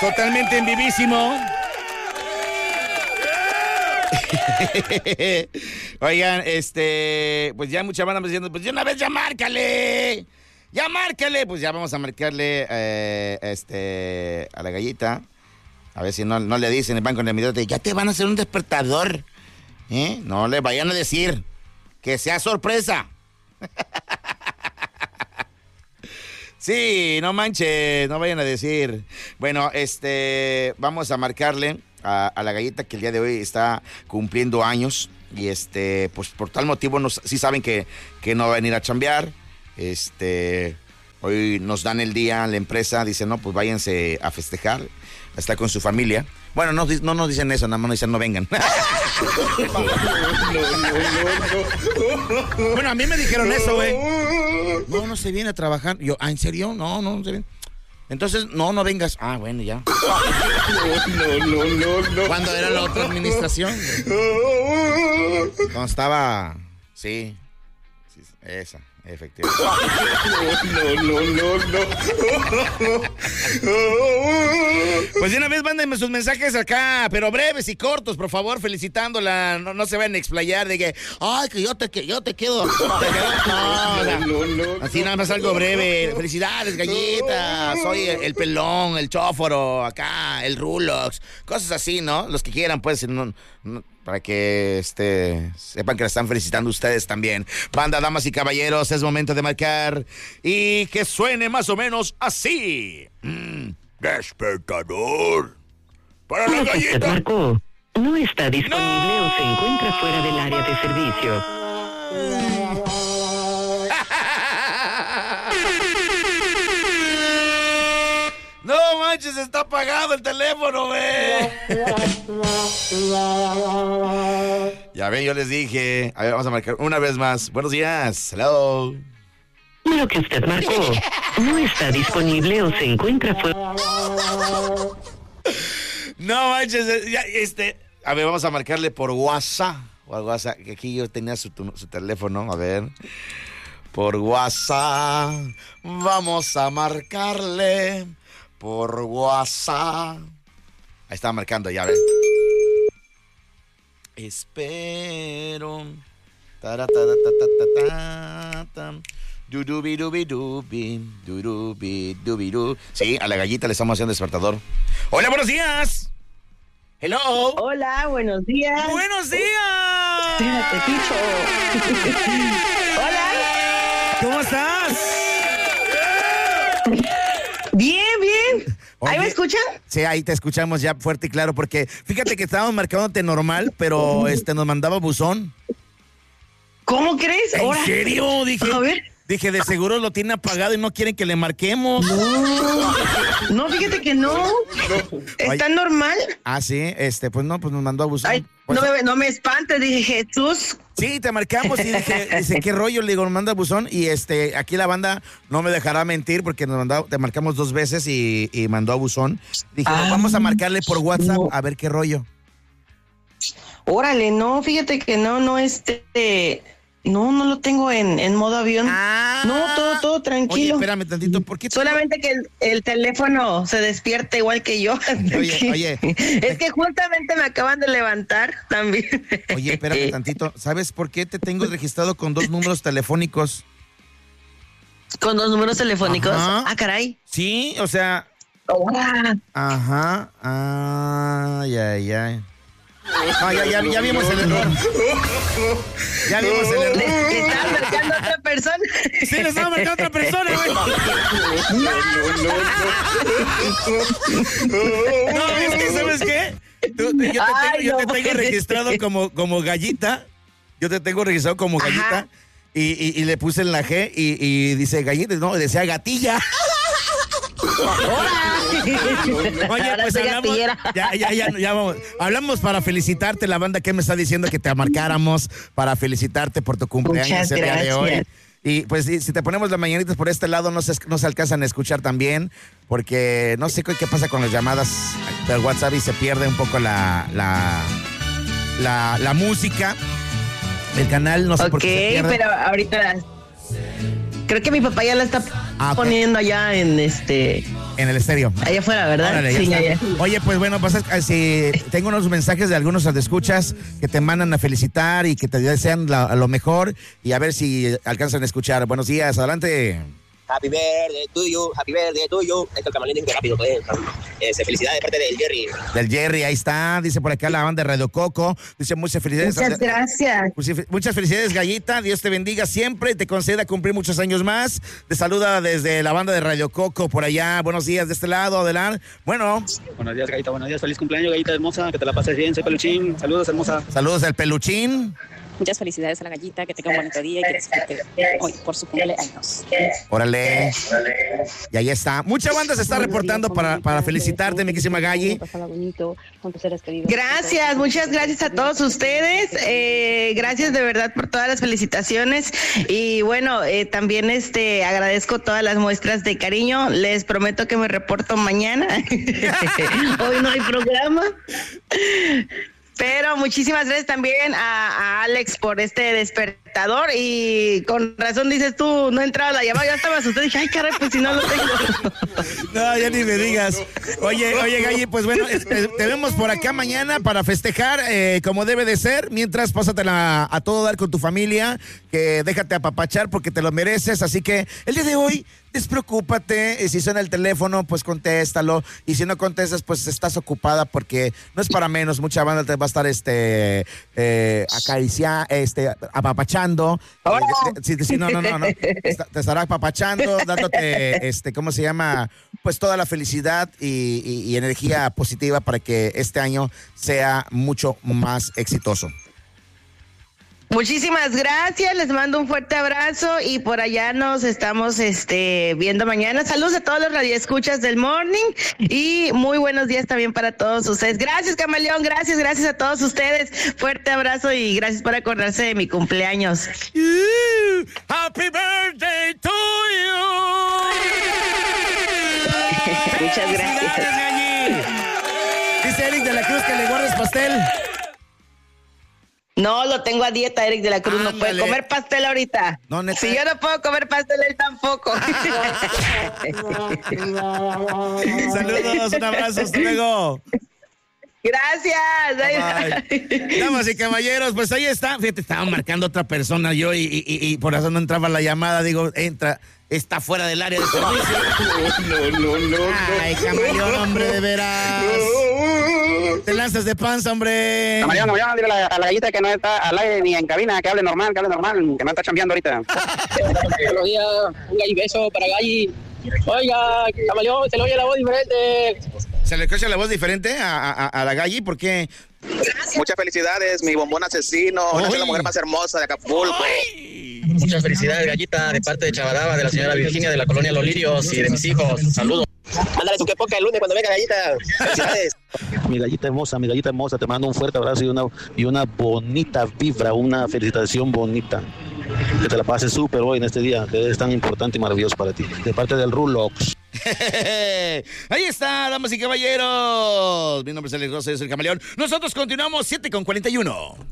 Totalmente en vivísimo. Oigan, pues ya mucha banda me diciendo, pues de una vez ya márcale. Ya márcale. Pues ya vamos a marcarle a la gallita. A ver si no le dicen el banco en el video, ya te van a hacer un despertador. No le vayan a decir. Que sea sorpresa. Sí, no manches, no vayan a decir. Bueno, vamos a marcarle a la gallita que el día de hoy está cumpliendo años. Y pues por tal motivo sí saben que no va a venir a chambear. Hoy nos dan el día, la empresa dice, no, pues váyanse a festejar, a estar con su familia. Bueno, no nos dicen eso, nada más nos dicen no vengan. Bueno, a mí me dijeron eso, güey. No se viene a trabajar. Yo, ¿en serio? No se viene. Entonces, no vengas. Ah, bueno, ya. No. ¿Cuándo era la otra administración? Cuando estaba... Sí, esa. Efectivamente. No. Pues de una vez mándenme sus mensajes acá, pero breves y cortos, por favor, felicitándola. No se vayan a explayar de que, ay, que yo te quedo. No. Así nada más algo breve. Felicidades, gallita. Soy el pelón, el chóforo, acá, el rulox. Cosas así, ¿no? Los que quieran, pues, para que sepan que la están felicitando ustedes también. Banda, damas y caballeros, es momento de marcar y que suene más o menos así. Despertador para la gallita. Usted marcó. No está disponible o se encuentra fuera del área de servicio. No manches, está apagado el teléfono, güey. Ya ven, yo les dije. A ver, vamos a marcar una vez más. Buenos días. Hello. Lo que usted marcó no está disponible o se encuentra fuera. No manches, ya, a ver, vamos a marcarle por WhatsApp. O al WhatsApp, que aquí yo tenía su teléfono, a ver. Por WhatsApp. Vamos a marcarle por WhatsApp. Ahí estaba marcando, ya ven. Espero. Sí, a la gallita le estamos haciendo despertador. Hola, buenos días. Hello. Hola, buenos días. Buenos días. Espérate, Picho. Hola. ¿Cómo estás? Bien. Oye, ¿Ahí me escuchan? Sí, ahí te escuchamos ya fuerte y claro, porque fíjate que estábamos marcándote normal, pero nos mandaba buzón. ¿Cómo crees? ¿En serio? A ver. Dije, de seguro lo tiene apagado y no quieren que le marquemos. No, fíjate que no. ¿Está normal? Ah, sí, pues nos mandó a buzón. Ay, Pues, no me espantes, dije, Jesús. Sí, te marcamos y dice, ¿qué rollo? Le digo, nos manda buzón y aquí la banda no me dejará mentir porque te marcamos 2 veces y mandó a buzón. Dije, vamos a marcarle por WhatsApp a ver qué rollo. Órale, no, fíjate que no, no lo tengo en modo avión. No, todo tranquilo. Oye, espérame tantito, ¿por qué? Solamente que el teléfono se despierta igual que yo. Oye. Es que justamente me acaban de levantar también. Oye, espérame tantito. ¿Sabes por qué te tengo registrado con 2 números telefónicos? ¿Con 2 números telefónicos? Ajá. Ah, caray. Sí, o sea... Hola. Ajá. Ay. Ya vimos el error. Ya vimos el error. ¿Le estaba marcando a otra persona? Sí, le estaba marcando a otra persona, güey. No, es que, ¿sabes qué? Yo te tengo registrado como gallita. Yo te tengo registrado como gallita. Y le puse en la G y dice gallita, no, decía gatilla. Oye, pues hablamos, ya vamos. Hablamos para felicitarte, la banda que me está diciendo que te marcáramos para felicitarte por tu cumpleaños el día de hoy. Y pues si te ponemos las mañanitas por este lado no se alcanzan a escuchar también, porque no sé qué pasa con las llamadas del WhatsApp y se pierde un poco la música, el canal, no sé por qué se pierde. Pero ahorita creo que mi papá ya la está poniendo allá en En el estéreo. Allá afuera, ¿verdad? Órale, sí, ya. Oye, pues bueno, si tengo unos mensajes de algunos escuchas que te mandan a felicitar y que te desean lo mejor y a ver si alcanzan a escuchar. Buenos días, adelante. Happy birthday to you, happy birthday to you. Esto el camarón dijo que rápido, pues. Felicidades de parte del Jerry. Del Jerry, ahí está. Dice por acá la banda de Radio Coco. Dice muchas felicidades. Muchas gracias. Muchas felicidades, Gallita. Dios te bendiga siempre y te conceda cumplir muchos años más. Te saluda desde la banda de Radio Coco por allá. Buenos días de este lado, adelante. Bueno. Buenos días, Gallita. Buenos días. Feliz cumpleaños, Gallita hermosa. Que te la pases bien. Soy Peluchín. Saludos, hermosa. Saludos al Peluchín. Muchas felicidades a la Gallita, que tenga un bonito día y que disfrute hoy por su cumpleaños. Órale. Y ahí está. Mucha banda se está reportando para felicitarte, mi querísima Galli. Gracias, muchas gracias a todos ustedes. Gracias de verdad por todas las felicitaciones. Y bueno, también agradezco todas las muestras de cariño. Les prometo que me reporto mañana. Hoy no hay programa. Pero muchísimas gracias también a Alex por este despertador y con razón dices tú, no entraba la llamada, ya estaba asustada, dije, ay caray, pues si no lo tengo. No, ya ni me digas. Oye, Galli, pues bueno, te vemos por acá mañana para festejar como debe de ser, mientras pásatela a todo dar con tu familia, que déjate apapachar porque te lo mereces, así que el día de hoy despreocúpate, si suena el teléfono, pues contéstalo, y si no contestas, pues estás ocupada porque no es para menos, mucha banda te va a estar apapachando. No. Te estará apapachando, dándote, ¿cómo se llama? Pues toda la felicidad y energía positiva para que este año sea mucho más exitoso. Muchísimas gracias, les mando un fuerte abrazo y por allá nos estamos viendo mañana. Saludos a todos los radioescuchas del Morning y muy buenos días también para todos ustedes. Gracias, Camaleón, gracias a todos ustedes. Fuerte abrazo y gracias por acordarse de mi cumpleaños. Happy birthday to you. Muchas gracias. Dice Eric de la Cruz que le guardes pastel. No, lo tengo a dieta, Eric de la Cruz. Ándale. No puede comer pastel ahorita. No, neta. Si yo no puedo comer pastel, él tampoco. Saludos, un abrazo, hasta luego. Gracias. Bye. Damas y caballeros, pues ahí está. Fíjate, estaba marcando otra persona yo y por eso no entraba la llamada. Digo, está fuera del área de servicio. No. Ay, Camaleón, hombre, de veras. Te lanzas de panza, hombre. Camaleón, dile a la Gallita que no está al aire ni en cabina, que hable normal, que no está chambeando ahorita. Buenos días, un galli beso para Galli. Oiga, Camaleón, se le oye la voz diferente. ¿Se le escucha la voz diferente a la Galli? ¿Por qué? Muchas felicidades, mi bombón asesino. Eres la mujer más hermosa de Acapulco. Muchas felicidades, Gallita, de parte de Chabadaba, de la señora Virginia, de la colonia Los Lirios y de mis hijos. Saludos. Mándale su que poca el lunes cuando venga, Gallita. Felicidades. Mi Gallita hermosa, te mando un fuerte abrazo y una bonita vibra, una felicitación bonita. Que te la pases súper hoy en este día, que es tan importante y maravilloso para ti. De parte del Rulox. Ahí está, damas y caballeros. Mi nombre es Alex Rosa, yo soy el Camaleón. Nosotros continuamos 7:41.